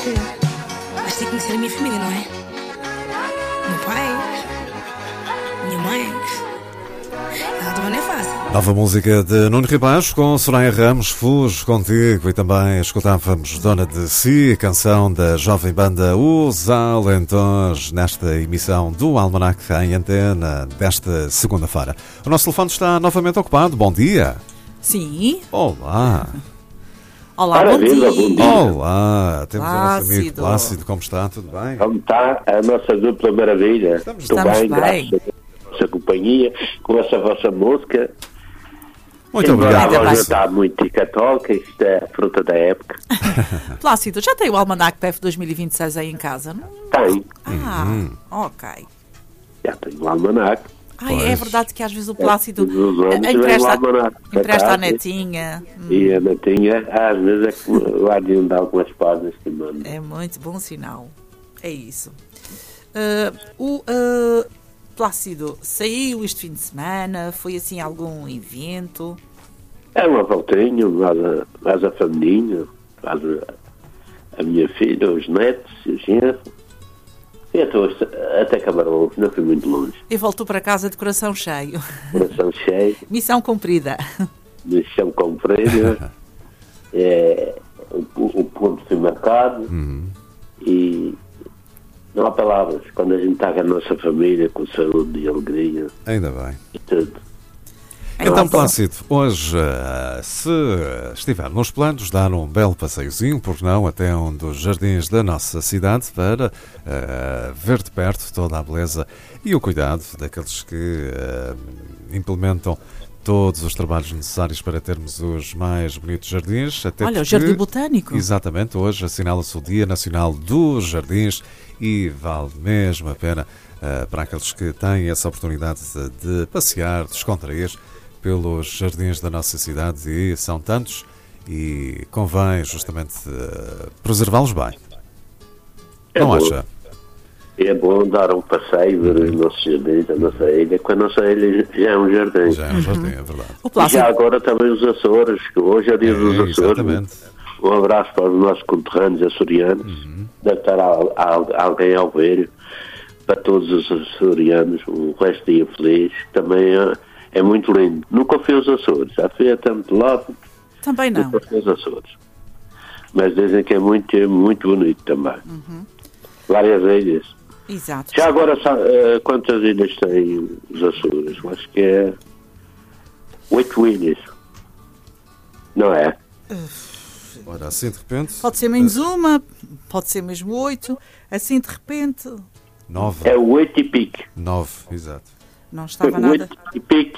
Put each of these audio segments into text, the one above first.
Mas tem que conhecer a minha família, não é? Meu pai, minha mãe. Ela também não é fácil. Nova música de Nuno Ribaixo com Soraya Ramos, Fujo Contigo, e também escutávamos Dona de Si, canção da jovem banda Os Alentões, nesta emissão do Almanac em antena desta segunda-feira. O nosso telefone está novamente ocupado. Bom dia. Sim. Olá. Olá, bom dia. Olá. Temos o nosso Plácido. amigo Plácido. Como está? Tudo bem? Como está a nossa dupla maravilha? Estamos bem, bem. graças à vossa companhia, com essa vossa música. Muito obrigado. A voz está muito católica, isto é a fruta da época. Plácido, já tem o Almanac PF 2026 aí em casa, não? Tem, Ok. já tem o almanac. Ai, é Pois. verdade que às vezes o Plácido Dos homens vem o empresta almanac. a Cá, netinha. E a netinha, às vezes, é que lá de dar algumas páginas que mandam. É muito bom sinal. É isso. Plácido, saiu este fim de semana? Foi assim algum evento? É uma voltinha, mais a família, mais a minha filha, os netos, os genros. E até Camarões, não fui muito longe. E voltou para casa de coração cheio. Coração cheio, Missão cumprida. missão cumprida, o ponto foi marcado e não há palavras. Quando a gente está com a nossa família, com saúde e alegria Ainda bem. e tudo. Então, Plácido, hoje, se estiver nos planos, dar um belo passeiozinho, por que não, até um dos jardins da nossa cidade, para ver de perto toda a beleza e o cuidado daqueles que implementam todos os trabalhos necessários para termos os mais bonitos jardins. Até Olha, o porque, Jardim Botânico. Exatamente, hoje assinala-se o Dia Nacional dos Jardins e vale mesmo a pena para aqueles que têm essa oportunidade de passear, descontrair pelos jardins da nossa cidade, e são tantos, e convém justamente preservá-los bem. Não bom. acha? É bom dar um passeio, ver os nossos jardins, a nossa ilha, que a nossa ilha já é um jardim. Já é um jardim, é verdade. O E Plácido, já agora também os Açores, que hoje é dia dos Açores. Exatamente. Um abraço para os nossos conterrâneos açorianos. Deve estar alguém ao ver. Para todos os açorianos, um resto de dia feliz. Também é muito lindo. Nunca fui aos Açores. Já fui até muito lado. também não. Nunca fui aos Açores. Mas dizem que é muito bonito também. Várias ilhas. Exato. Já agora, quantas ilhas têm os Açores? Eu acho que é 8 ilhas. Não é? Ora, assim de repente... Pode ser menos uma, pode ser mesmo 8. Assim de repente 9. É 8 e pique. 9, exato. não estava nada. 8 e pique.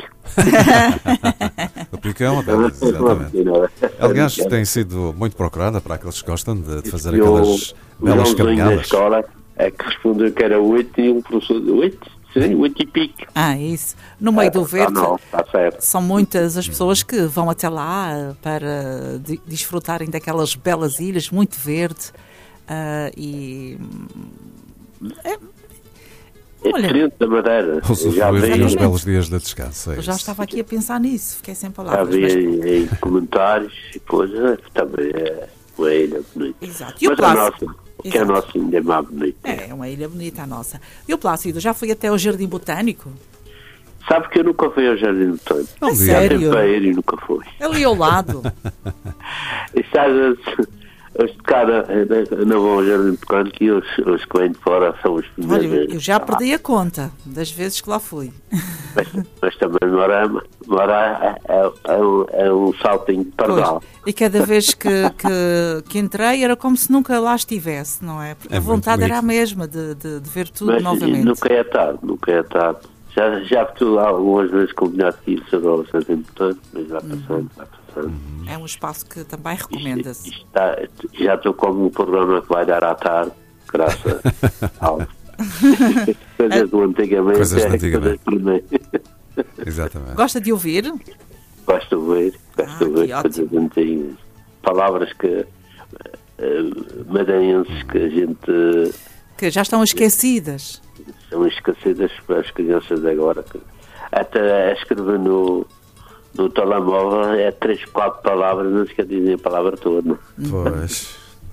O Picão, exatamente. Aliás, tem sido muito procurada para aqueles que gostam de fazer E aquelas belas o Joãozinho da caminhadas. escola é que respondeu que era 8 e um professor de 8? Sim, 8 e pique. Isso. No meio do verde, Não, está certo. são muitas as pessoas que vão até lá para desfrutarem daquelas belas ilhas, muito verde. E. É Olha, diferente da Madeira. Já Usufruir dos vi, belos dias de descanso. É eu já isso. estava aqui a pensar nisso, fiquei sem já palavras. vi mas- em comentários e coisas, também é uma ilha bonita. Exato. E o Mas a Plácido? nossa, que a Exato. nossa ainda é mais bonita. É uma ilha bonita a nossa. E o Plácido, já foi até o Jardim Botânico? Sabe que eu nunca fui ao Jardim Botânico. Não A diga. sério? Sempre para ir e nunca fui. Ali ao lado. E sabe, os de cara não vão ao Jardim Botânico e os que vêm de fora são os Olha, primeiros. eu já perdi a conta das vezes que lá fui. Mas também Morama é um saltinho de pardal. Pois. E cada vez que entrei era como se nunca lá estivesse, não é? Porque É a muito vontade era a bonito. mesma de ver tudo Mas novamente. nunca é tarde. Já fui lá algumas vezes combinado que isso agora é sempre importante, mas vai passando. É um espaço que também recomenda-se. Já estou como um programa que vai dar à tarde, graças ao... Coisas do antigamente. Coisas do antigamente. Coisas Exatamente. Gosta de ouvir? Gosto de ver que coisas antigas. Palavras que madeirenses que a gente Que já estão esquecidas. são esquecidas para as crianças de agora. Que até escrever no telemóvel é 3, 4 palavras, não se quer dizer a palavra toda. Pois.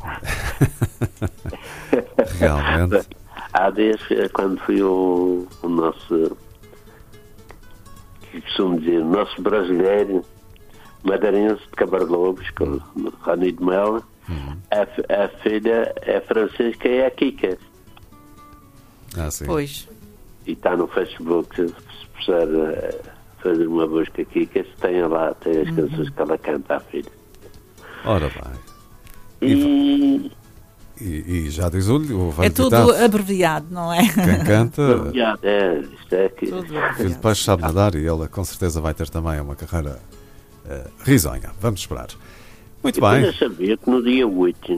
Realmente. Há dias, quando fui o nosso, que costumo dizer, o nosso brasileiro madeirense de Cabarlobos, com o Rani de Mel, a filha é Francisca e é a Kika. Sim. Pois. E está no Facebook, se precisar fazer uma busca aqui, que tem lá, tem as canções que ela canta à filha. Ora bem. E já diz o velho É tudo ditado, abreviado, não é? quem canta, Isto é que... Tudo filho de abreviado. peixe sabe nadar, e ela com certeza vai ter também uma carreira risonha. Vamos esperar. Muito Depois bem. eu sabia que no dia 8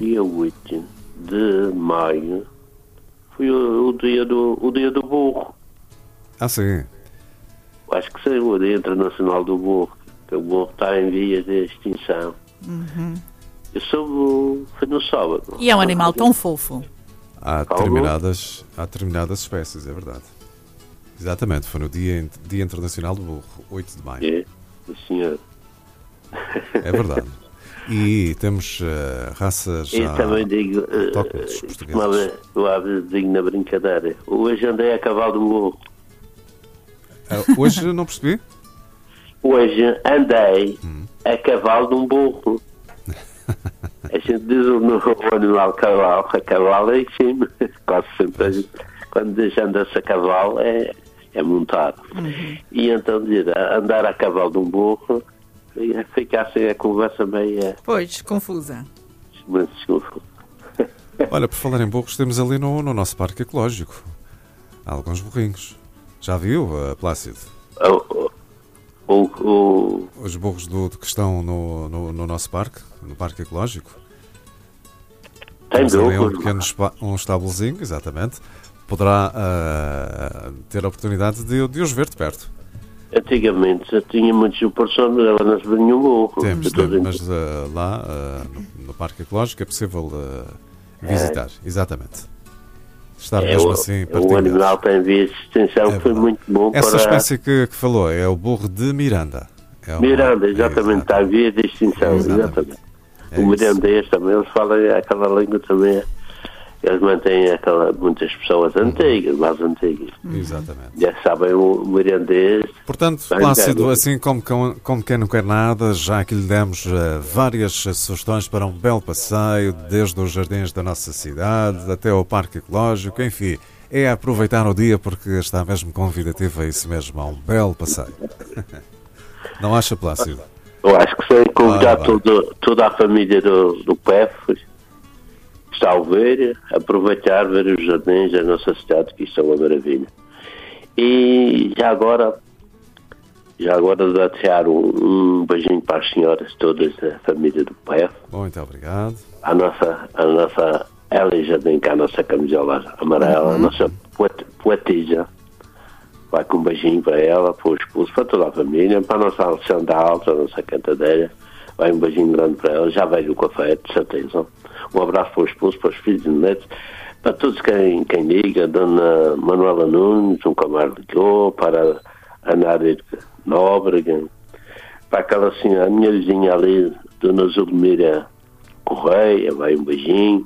de maio foi o dia do burro. Sim. Acho que saiu o Dia Internacional do Burro, que o burro está em vias de extinção. Eu soube, foi no sábado. E é um animal tão fofo. Há determinadas espécies, é verdade. Exatamente, foi no Dia Internacional do Burro, 8 de maio. É, senhor. É verdade. E temos raças E já também digo, autóctones portuguesas. eu às vezes digo na brincadeira, hoje andei a cavalo de um burro. Hoje não percebi? Hoje andei a cavalo de um burro. A gente diz o animal cavalo, a cavalo é em cima. Quase sempre, quando anda-se a cavalo, é montado. E então dizer, andar a cavalo de um burro, fica assim a conversa meio... Pois, confusa. Mas desculpa. Olha, por falar em burros, temos ali no nosso parque ecológico há alguns burrinhos. Já viu, Plácido? Os burros que estão no nosso parque, no parque ecológico. Tem Temos ali um burros. pequeno estábulozinho, exatamente. Poderá ter a oportunidade de os ver de perto. Antigamente já tinha muitos proporções, ela não se vê nenhum burro. Temos, mas lá no parque ecológico é possível visitar, exatamente. Estar mesmo assim pertinho. O animal tem vias de extinção, que foi muito bom Essa para... espécie que falou é o burro de Miranda. Miranda, exatamente, está em vias de extinção, exatamente. É O isso. mirandês também, eles falam aquela língua também, eles mantêm muitas pessoas antigas, mais antigas. Exatamente. Já sabem o mirandês. Portanto, Bem, Plácido, bem. assim como quem não quer nada, já que lhe demos várias sugestões para um belo passeio, desde os jardins da nossa cidade até ao parque ecológico, enfim, é aproveitar o dia porque está mesmo convidativo a isso mesmo, a um belo passeio. Não acha, Plácido? Eu acho que sei convidar Vai. toda a família do PEF, está a ver, aproveitar, ver os jardins da nossa cidade, que isto é uma maravilha. E já agora deixar um beijinho para as senhoras todas da família do PEF, Muito obrigado. a nossa Ela Jardim, que é a nossa camisola amarela, a nossa poetisa. Vai com um beijinho para ela, para o esposo, para toda a família, para a nossa Alexandra Alta, a nossa cantadeira. Vai um beijinho grande para ela, já veio o café, de certeza. Um abraço para o esposo, para os filhos e netos, para todos quem liga, Dona Manuela Nunes, um camarada ligou, para a Nádia Nóbrega, para aquela senhora, a minha vizinha ali, Dona Zulmira Correia, vai um beijinho.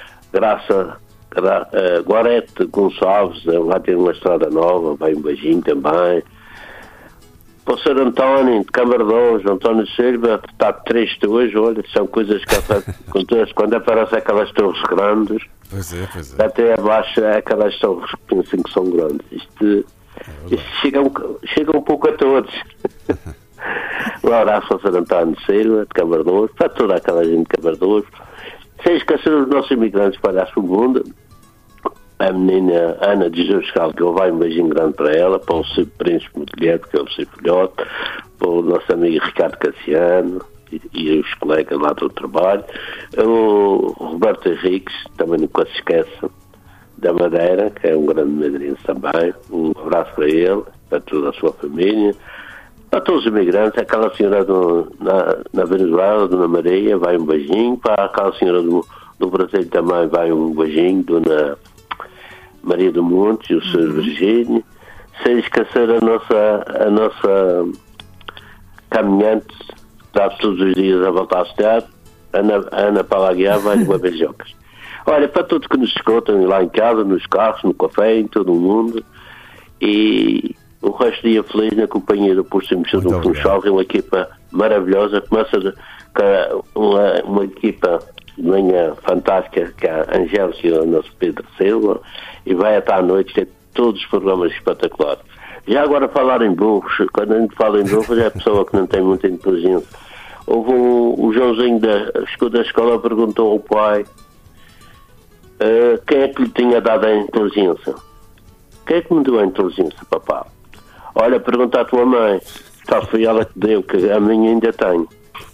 Gorete Gonçalves, lá tem uma estrada nova, vai um beijinho também. Para o Sr. António de Camardões, António Silva, está triste hoje, olha, são coisas que acontecem quando aparecem aquelas torres grandes, Pois é. até abaixo aquelas torres que pensam que são grandes. Isto chega um pouco a todos. Um abraço ao Sr. António Silva de Camardões, para toda aquela gente de Camardões. Sem esquecer os nossos imigrantes para o mundo. A menina Ana de Jesus Calgou, vai um beijinho grande para ela, para o seu príncipe Guilherme, que é o seu filhote, para o nosso amigo Ricardo Cassiano e os colegas lá do trabalho, o Roberto Henriques, também nunca se esqueça, da Madeira, que é um grande madeirense também. Um abraço para ele, para toda a sua família, para todos os imigrantes. Aquela senhora na Venezuela, Dona Maria, vai um beijinho. Para aquela senhora do Brasil também vai um beijinho, Dona Maria do Monte e o Sr. Virgínio. Sem esquecer a nossa caminhante, que está todos os dias a voltar à cidade, a Ana Paula Aguiar vai uma beijocas. Olha, para todos que nos escutam lá em casa, nos carros, no café, em todo o mundo, e o resto do dia feliz na companhia do Posto de Emissão do Funchal, que é uma equipa maravilhosa, começa com uma equipa de manhã fantástica, que é a Angélica e o nosso Pedro Silva, e vai até à noite ter todos os programas espetaculares. Já agora falar em burros, quando a gente fala em burros é a pessoa que não tem muita inteligência. Houve o Joãozinho da escola perguntou ao pai quem é que lhe tinha dado a inteligência. Quem é que me deu a inteligência, papá? Olha, pergunta à tua mãe. Só foi ela que deu, que a minha ainda tenho.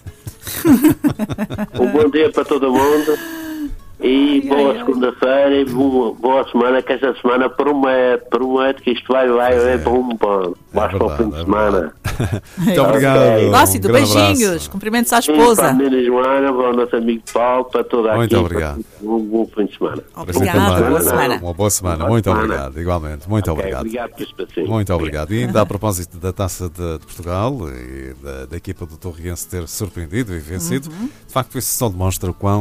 Um bom dia para todo mundo. E boa segunda-feira e boa semana, que esta semana promete que isto vai bom. Basta o fim de semana. Muito obrigado. Plácido, beijinhos, cumprimentos à esposa. Para a menina Joana, para o nosso amigo Paulo, para toda a Muito obrigado. Um bom fim de semana. Obrigado, boa semana. Uma boa semana, muito obrigado, igualmente, muito obrigado. Obrigado por este passeio. Muito obrigado. E ainda a propósito da Taça de Portugal e da equipa do Torriense ter surpreendido e vencido, de facto isso só demonstra o quão